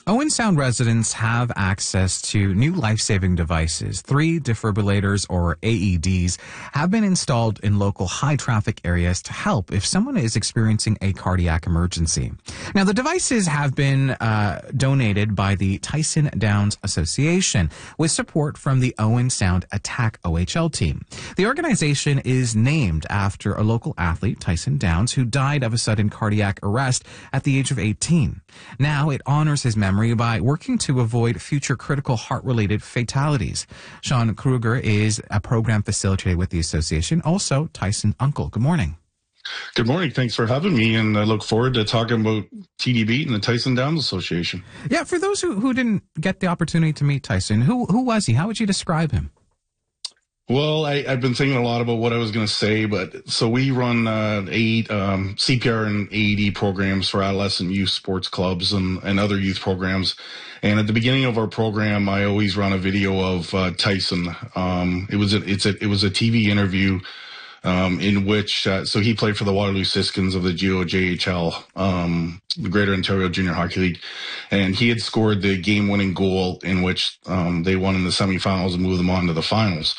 Owen Sound residents have access to new life-saving devices. 3 defibrillators, or AEDs, have been installed in local high-traffic areas to help if someone is experiencing a cardiac emergency. Now, the devices have been donated by the Tyson Downs Association with support from the Owen Sound Attack OHL team. The organization is named after a local athlete, Tyson Downs, who died of a sudden cardiac arrest at the age of 18. Now it honors his memory by working to avoid future critical heart-related fatalities. Sean Kruger is a program facilitator with the association, also Tyson's uncle. Good morning. Good morning. Thanks for having me, and I look forward to talking about TDB and the Tyson Downs Association. Yeah, for those who didn't get the opportunity to meet Tyson, who was he? How would you describe him? Well, I've been thinking a lot about what I was going to say, but so we run CPR and AED programs for adolescent youth sports clubs and other youth programs. And at the beginning of our program, I always run a video of Tyson. It was a TV interview in which so he played for the Waterloo Siskins of the GOJHL, the Greater Ontario Junior Hockey League, and he had scored the game-winning goal in which they won in the semifinals and moved them on to the finals.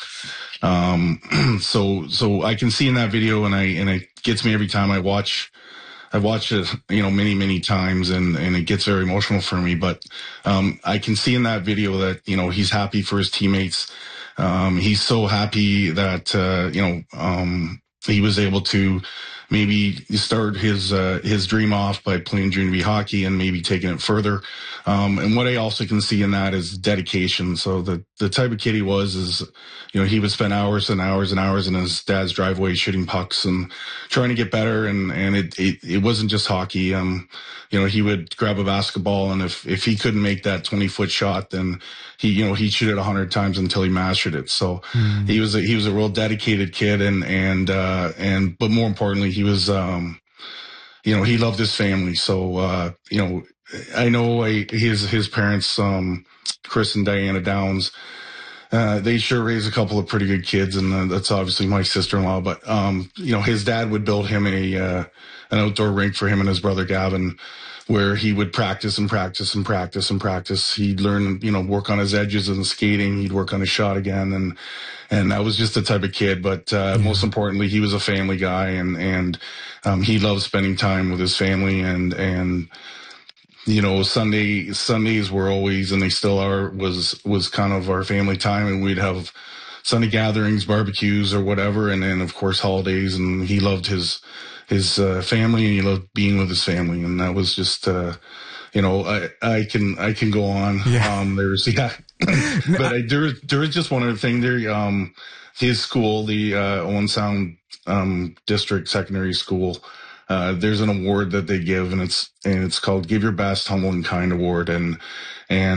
So I can see in that video, and it gets me every time I watch. I've watched it, many times, and it gets very emotional for me. But I can see in that video that he's happy for his teammates. He's so happy that he was able to maybe start his dream off by playing junior B hockey and maybe taking it further. And what I also can see in that is dedication. So the type of kid he was is, he would spend hours and hours and hours in his dad's driveway shooting pucks and trying to get better. And it wasn't just hockey. He would grab a basketball, and if he couldn't make that 20-foot shot, then he'd shoot it 100 times until he mastered it. So he was a real dedicated kid, but more importantly, he was, he loved his family. So, I know his parents, Chris and Diana Downs, they sure raised a couple of pretty good kids, and that's obviously my sister-in-law. But his dad would build him an outdoor rink for him and his brother Gavin, where he would practice and practice and practice and practice. He'd learn, work on his edges and skating. He'd work on his shot again, and that was just the type of kid. But most importantly, he was a family guy, and he loved spending time with his family, and Sundays were always, and they still are, was kind of our family time, and we'd have Sunday gatherings, barbecues, or whatever, and then of course holidays. And he loved his family, and he loved being with his family, and that was just I can go on. But there was just one other thing there. His school, the Owen Sound District Secondary School, there's an award that they give, and it's called Give Your Best Humble and Kind Award, and